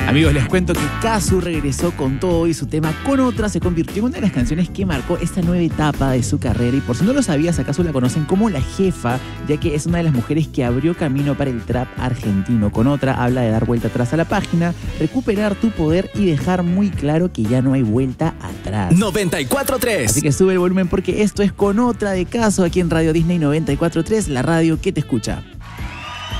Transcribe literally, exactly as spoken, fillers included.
Amigos, les cuento que Cazzu regresó con todo y su tema Con Otra se convirtió en una de las canciones que marcó esta nueva etapa de su carrera. Y por si no lo sabías, a Cazzu la conocen como la jefa, ya que es una de las mujeres que abrió camino para el trap argentino. Con Otra habla de dar vuelta atrás a la página, recuperar tu poder y dejar muy claro que ya no hay vuelta atrás. noventa y cuatro tres. Así que sube el volumen porque esto es Con Otra de Cazzu aquí en Radio Disney noventa y cuatro tres, la radio que te escucha.